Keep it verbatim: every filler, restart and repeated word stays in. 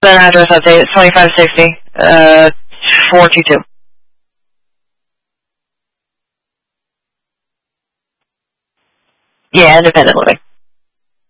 Then address update, it's twenty-five sixty, uh, four two two. Yeah, independent living.